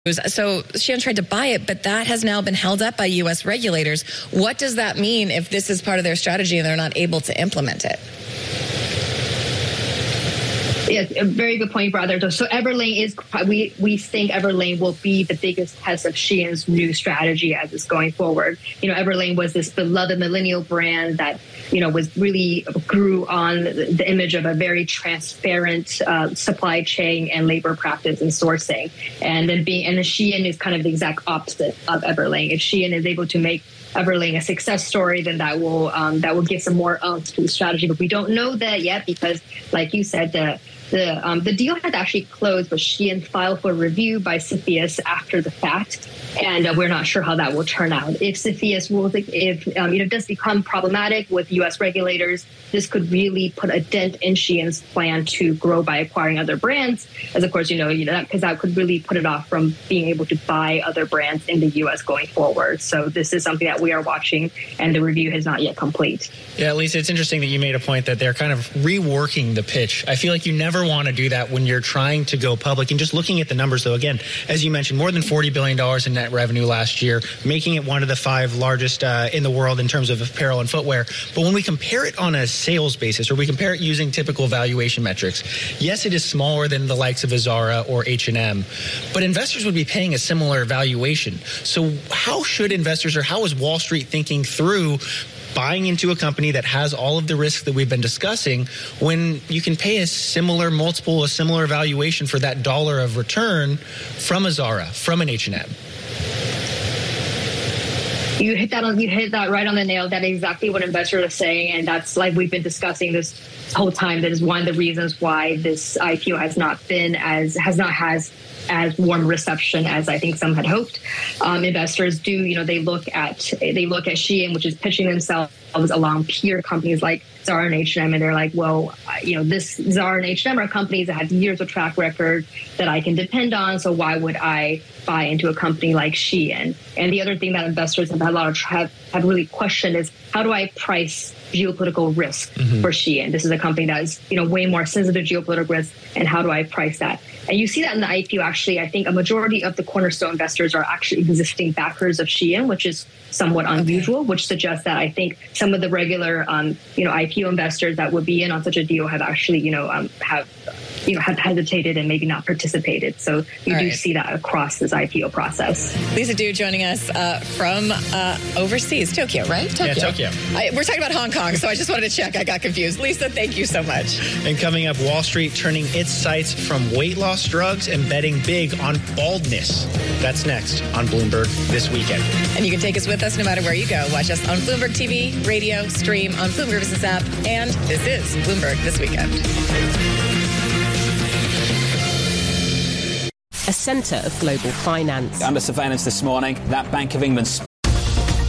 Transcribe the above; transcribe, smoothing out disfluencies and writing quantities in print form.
So Shein tried to buy it, but that has now been held up by U.S. regulators. What does that mean if this is part of their strategy and they're not able to implement it? Yeah, a very good point, brother. So Everlane is, we think Everlane will be the biggest test of Shein's new strategy as it's going forward. Everlane was this beloved millennial brand that, was really grew on the image of a very transparent supply chain and labor practice and sourcing. And then Shein is kind of the exact opposite of Everlane. If Shein is able to make Everlane a success story, then that will give some more oomph to the strategy. But we don't know that yet because, like you said, the deal had actually closed, but Shein filed for review by CFIUS after the fact, and we're not sure how that will turn out. If CFIUS rules, if it does become problematic with U.S. regulators, this could really put a dent in Shein's plan to grow by acquiring other brands, as of course, because that could really put it off from being able to buy other brands in the U.S. going forward. So this is something that we are watching, and the review is not yet complete. Yeah, Lisa, it's interesting that you made a point that they're kind of reworking the pitch. I feel like you never want to do that when you're trying to go public. And just looking at the numbers, though, again, as you mentioned, more than $40 billion in net revenue last year, making it one of the 5 largest in the world in terms of apparel and footwear. But when we compare it on a sales basis, or we compare it using typical valuation metrics, yes, it is smaller than the likes of Zara or H&M, but investors would be paying a similar valuation. So how should investors, or how is Wall Street thinking through buying into a company that has all of the risks that we've been discussing when you can pay a similar multiple, a similar valuation for that dollar of return from a Zara, from an H&M? You hit that right on the nail. That is exactly what investors are saying, and that's like we've been discussing this whole time. That is one of the reasons why this IPO has not had as warm reception as I think some had hoped. Investors do, they look at Shein, which is pitching themselves along peer companies like Zara and H&M, and they're like, well, this Zara and H&M are companies that have years of track record that I can depend on. So why would I buy into a company like Shein? And the other thing that investors have really questioned is, how do I price geopolitical risk for Shein? This is a company that is, way more sensitive to geopolitical risk, and how do I price that? And you see that in the IPO. Actually, I think a majority of the cornerstone investors are actually existing backers of Shein, which is somewhat unusual, which suggests that I think some of the regular, IPO investors that would be in on such a deal have actually, have hesitated and maybe not participated. So you do see that across this IPO process. Lisa Du joining us from overseas, Tokyo, right? Tokyo. Yeah, Tokyo. We're talking about Hong Kong, so I just wanted to check. I got confused. Lisa, thank you so much. And coming up, Wall Street turning its sights from weight loss drugs and betting big on baldness. That's next on Bloomberg This Weekend. And you can take us with us no matter where you go. Watch us on Bloomberg TV, radio, stream, on Bloomberg Business app, and this is Bloomberg This Weekend. A centre of global finance. Under surveillance this morning, that Bank of England